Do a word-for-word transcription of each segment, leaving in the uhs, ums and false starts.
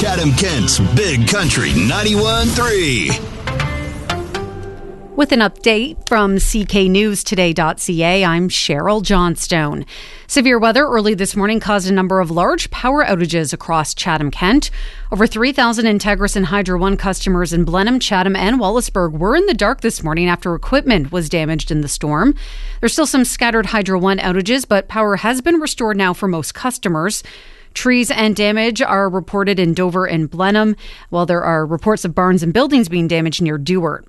Chatham-Kent's Big Country ninety-one point three. With an update from C K News Today dot C A, I'm Cheryl Johnstone. Severe weather early this morning caused a number of large power outages across Chatham-Kent. Over three thousand Integris and Hydro One customers in Blenheim, Chatham and Wallaceburg were in the dark this morning after equipment was damaged in the storm. There's still some scattered Hydro One outages, but power has been restored now for most customers. Trees and damage are reported in Dover and Blenheim, while there are reports of barns and buildings being damaged near Dewart.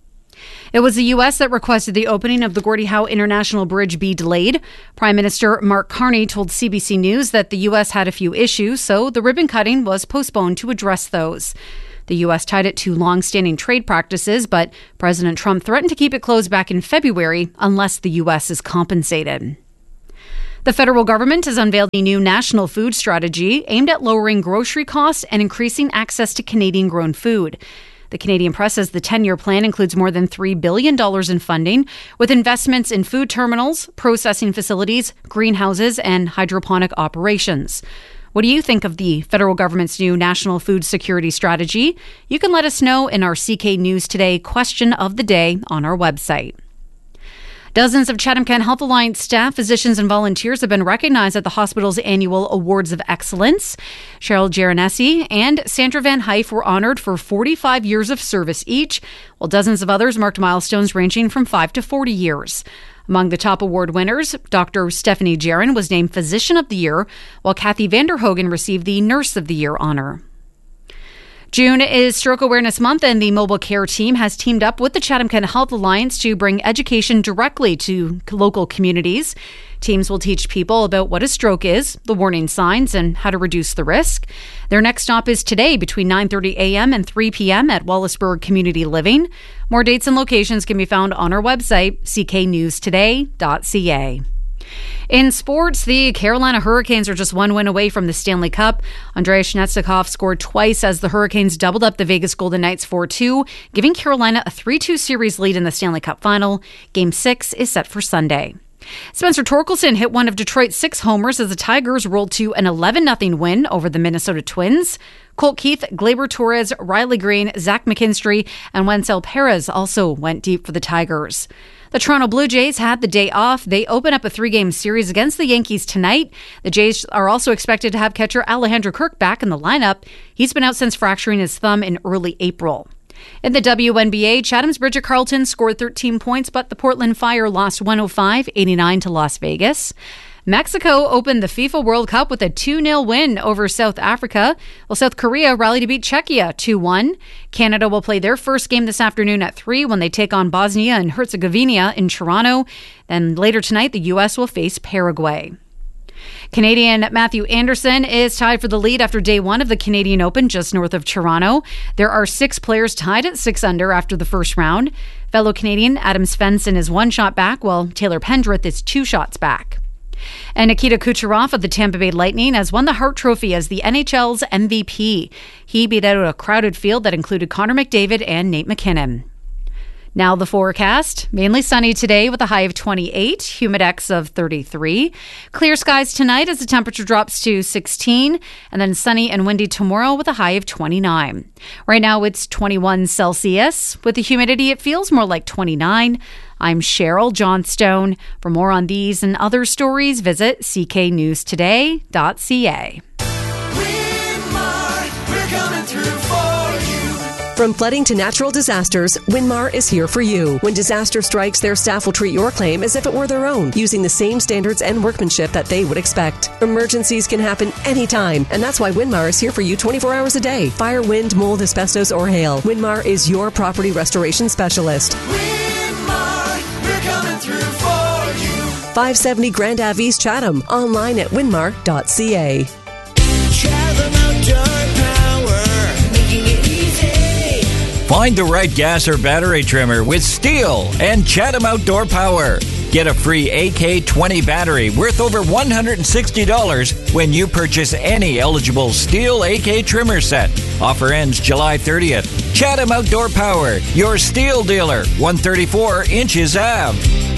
It was the U S that requested the opening of the Gordie Howe International Bridge be delayed. Prime Minister Mark Carney told C B C News that the U S had a few issues, so the ribbon cutting was postponed to address those. The U S tied it to long-standing trade practices, but President Trump threatened to keep it closed back in February unless the U S is compensated. The federal government has unveiled a new national food strategy aimed at lowering grocery costs and increasing access to Canadian-grown food. The Canadian Press says the ten-year plan includes more than three billion dollars in funding, with investments in food terminals, processing facilities, greenhouses, and hydroponic operations. What do you think of the federal government's new national food security strategy? You can let us know in our C K News Today question of the day on our website. Dozens of Chatham-Kent Health Alliance staff, physicians, and volunteers have been recognized at the hospital's annual Awards of Excellence. Cheryl Geronesi and Sandra Van Hyfe were honored for forty-five years of service each, while dozens of others marked milestones ranging from five to forty years. Among the top award winners, Doctor Stephanie Jaron was named Physician of the Year, while Kathy Vanderhogen received the Nurse of the Year honor. June is Stroke Awareness Month, and the Mobile Care team has teamed up with the Chatham-Kent Health Alliance to bring education directly to local communities. Teams will teach people about what a stroke is, the warning signs, and how to reduce the risk. Their next stop is today between nine thirty a.m. and three p.m. at Wallaceburg Community Living. More dates and locations can be found on our website, C K News Today dot C A. In sports, the Carolina Hurricanes are just one win away from the Stanley Cup. Andrei Svechnikov scored twice as the Hurricanes doubled up the Vegas Golden Knights four two, giving Carolina a three two series lead in the Stanley Cup final. Game six is set for Sunday. Spencer Torkelson hit one of Detroit's six homers as the Tigers rolled to an eleven nothing win over the Minnesota Twins. Colt Keith, Gleyber Torres, Riley Green, Zach McKinstry, and Wencel Perez also went deep for the Tigers. The Toronto Blue Jays had the day off. They open up a three-game series against the Yankees tonight. The Jays are also expected to have catcher Alejandro Kirk back in the lineup. He's been out since fracturing his thumb in early April. In the W N B A, Chatham's Bridget Carleton scored thirteen points, but the Portland Fire lost one oh five eighty-nine to Las Vegas. Mexico opened the FIFA World Cup with a two nil win over South Africa, while South Korea rallied to beat Czechia two one. Canada will play their first game this afternoon at three when they take on Bosnia and Herzegovina in Toronto. Then later tonight, the U S will face Paraguay. Canadian Matthew Anderson is tied for the lead after day one of the Canadian Open just north of Toronto. There are six players tied at six under after the first round. Fellow Canadian Adam Svensson is one shot back, while Taylor Pendrith is two shots back. And Nikita Kucherov of the Tampa Bay Lightning has won the Hart Trophy as the N H L's M V P. He beat out a crowded field that included Connor McDavid and Nate McKinnon. Now the forecast. Mainly sunny today with a high of twenty-eight, humidex of thirty-three. Clear skies tonight as the temperature drops to sixteen, and then sunny and windy tomorrow with a high of twenty-nine. Right now it's twenty-one Celsius. With the humidity, it feels more like twenty-nine. I'm Cheryl Johnstone. For more on these and other stories, visit C K News Today dot C A. Winmar, we're coming through for you. From flooding to natural disasters, Winmar is here for you. When disaster strikes, their staff will treat your claim as if it were their own, using the same standards and workmanship that they would expect. Emergencies can happen anytime, and that's why Winmar is here for you twenty-four hours a day. Fire, wind, mold, asbestos, or hail. Winmar is your property restoration specialist. Winmar, we're coming through for you. five seventy Grand Ave East Chatham. Online at winmar dot C A. Chatham Outdoor Power, making it easy. Find the right gas or battery trimmer with STIHL and Chatham Outdoor Power. Get a free A K twenty battery worth over one hundred sixty dollars when you purchase any eligible STIHL A K trimmer set. Offer ends July thirtieth. Chatham Outdoor Power, your STIHL dealer, one thirty-four Inches Ave.